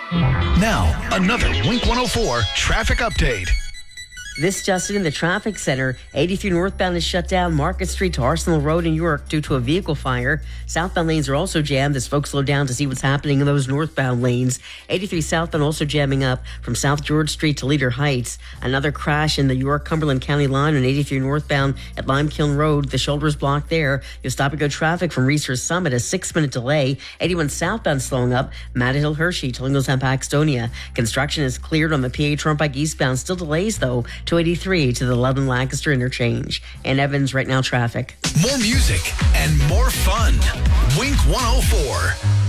Now, another Wink 104 traffic update. This just in the traffic center. 83 northbound is shut down Market Street to Arsenal Road in York due to a vehicle fire. Southbound lanes are also jammed as folks slow down to see what's happening in those northbound lanes. 83 southbound also jamming up from South George Street to Leader Heights. Another crash in the York-Cumberland County line on 83 northbound at Limekiln Road. The shoulder's blocked there. You'll stop and go traffic from Reese's Summit, a 6-minute delay. 81 southbound slowing up. Matta Hill Hershey to Lingo's and Paxtonia. Construction is cleared on the PA Turnpike eastbound. Still delays though. 283 to the Loudon Lancaster interchange. And Evans right now traffic. More music and more fun. Wink 104.